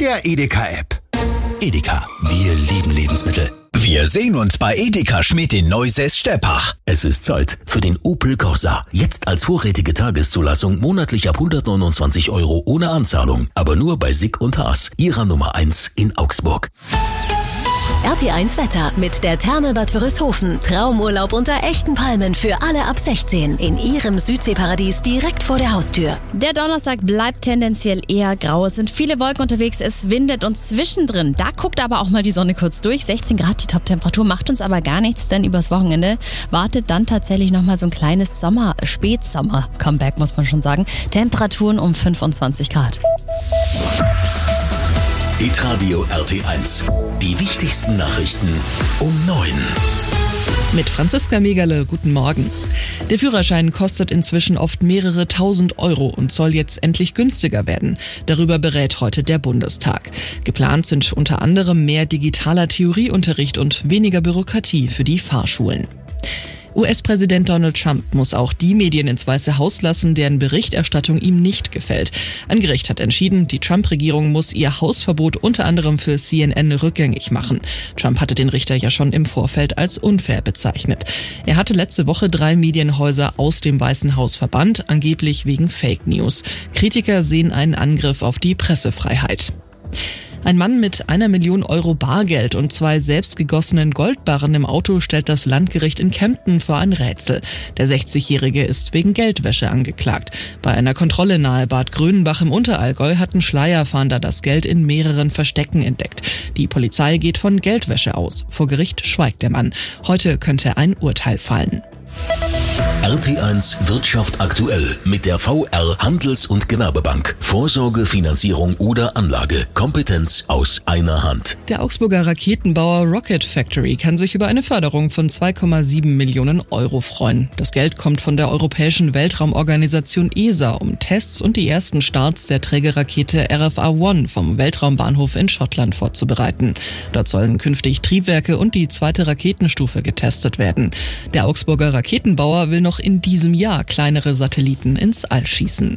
der Edeka-App. Edeka, wir lieben Lebensmittel. Wir sehen uns bei Edeka Schmidt in Neusäß-Steppach. Es ist Zeit für den Opel Corsa. Jetzt als vorrätige Tageszulassung monatlich ab 129 € ohne Anzahlung. Aber nur bei Sick und Haas, ihrer Nummer 1 in Augsburg. RT1 Wetter mit der Therme Bad Wörishofen. Traumurlaub unter echten Palmen für alle ab 16 in ihrem Südseeparadies direkt vor der Haustür. Der Donnerstag bleibt tendenziell eher grau. Es sind viele Wolken unterwegs, es windet und zwischendrin, da guckt aber auch mal die Sonne kurz durch. 16 Grad die Toptemperatur, macht uns aber gar nichts, denn übers Wochenende wartet dann tatsächlich nochmal so ein kleines Spätsommer-Comeback, muss man schon sagen. Temperaturen um 25 Grad. Hitradio RT1. Die wichtigsten Nachrichten um 9. Mit Franziska Megerle, guten Morgen. Der Führerschein kostet inzwischen oft mehrere tausend € und soll jetzt endlich günstiger werden. Darüber berät heute der Bundestag. Geplant sind unter anderem mehr digitaler Theorieunterricht und weniger Bürokratie für die Fahrschulen. US-Präsident Donald Trump muss auch die Medien ins Weiße Haus lassen, deren Berichterstattung ihm nicht gefällt. Ein Gericht hat entschieden, die Trump-Regierung muss ihr Hausverbot unter anderem für CNN rückgängig machen. Trump hatte den Richter ja schon im Vorfeld als unfair bezeichnet. Er hatte letzte Woche 3 Medienhäuser aus dem Weißen Haus verbannt, angeblich wegen Fake News. Kritiker sehen einen Angriff auf die Pressefreiheit. Ein Mann mit 1 Million € Bargeld und 2 selbstgegossenen Goldbarren im Auto stellt das Landgericht in Kempten vor ein Rätsel. Der 60-Jährige ist wegen Geldwäsche angeklagt. Bei einer Kontrolle nahe Bad Grönenbach im Unterallgäu hatten Schleierfahnder das Geld in mehreren Verstecken entdeckt. Die Polizei geht von Geldwäsche aus. Vor Gericht schweigt der Mann. Heute könnte ein Urteil fallen. RT1 Wirtschaft aktuell mit der VR Handels- und Gewerbebank. Vorsorge, Finanzierung oder Anlage. Kompetenz aus einer Hand. Der Augsburger Raketenbauer Rocket Factory kann sich über eine Förderung von 2,7 Millionen € freuen. Das Geld kommt von der Europäischen Weltraumorganisation ESA, um Tests und die ersten Starts der Trägerrakete RFA-1 vom Weltraumbahnhof in Schottland vorzubereiten. Dort sollen künftig Triebwerke und die zweite Raketenstufe getestet werden. Der Augsburger Raketenbauer will noch in diesem Jahr kleinere Satelliten ins All schießen.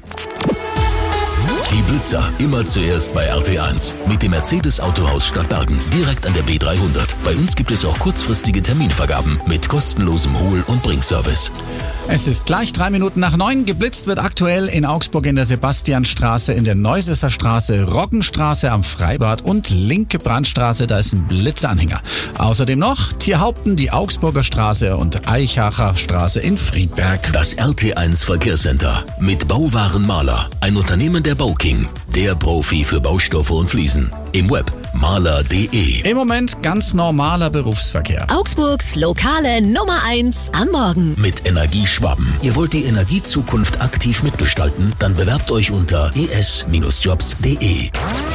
Die Blitzer immer zuerst bei RT1 mit dem Mercedes Autohaus Stadtbergen direkt an der B300. Bei uns gibt es auch kurzfristige Terminvergaben mit kostenlosem Hol- und Bringservice. Es ist gleich 3 Minuten nach 9. Geblitzt wird aktuell in Augsburg in der Sebastianstraße, in der Neusässer Straße, Roggenstraße am Freibad und Linke Brandstraße. Da ist ein Blitzanhänger. Außerdem noch Tierhaupten, die Augsburger Straße und Eichacher Straße in Friedberg. Das RT1 Verkehrscenter mit Bauwaren Maler. Ein Unternehmen der Bauking. Der Profi für Baustoffe und Fliesen. Im Web maler.de. Im Moment ganz normaler Berufsverkehr. Augsburgs lokale Nummer 1 am Morgen. Mit Energieschwaben. Ihr wollt die Energiezukunft aktiv mitgestalten? Dann bewerbt euch unter es-jobs.de.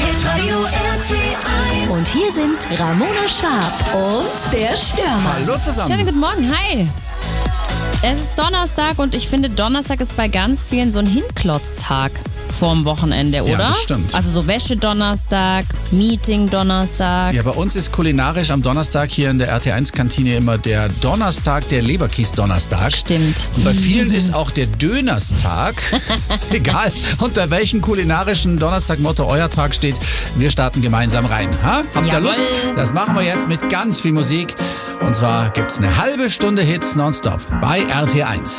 Und hier sind Ramona Schwab und der Stürmer. Hallo zusammen. Schönen guten Morgen, hi. Es ist Donnerstag und ich finde, Donnerstag ist bei ganz vielen so ein Hinklotztag vorm Wochenende, oder? Ja, das stimmt. Also so Wäsche-Donnerstag, Meeting-Donnerstag. Ja, bei uns ist kulinarisch am Donnerstag hier in der RT1-Kantine immer der Donnerstag, der Leberkies-Donnerstag. Stimmt. Und bei vielen ist auch der Dönerstag. Egal, unter welchem kulinarischen Donnerstag-Motto euer Tag steht, wir starten gemeinsam rein. Ha? Habt ihr Jawohl. Lust? Das machen wir jetzt mit ganz viel Musik. Und zwar gibt's eine halbe Stunde Hits nonstop bei RT1.